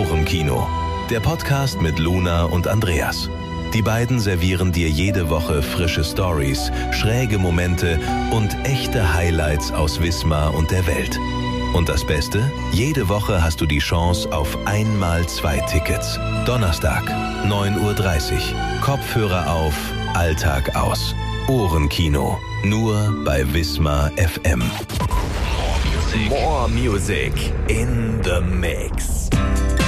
Ohrenkino, der Podcast mit Luna und Andreas. Die beiden servieren dir jede Woche frische Stories, schräge Momente und echte Highlights aus Wismar und der Welt. Und das Beste? Jede Woche hast du die Chance auf 1x2-Tickets. Donnerstag, 9:30 Uhr. Kopfhörer auf, Alltag aus. Ohrenkino. Nur bei Wismar FM. More music in the mix.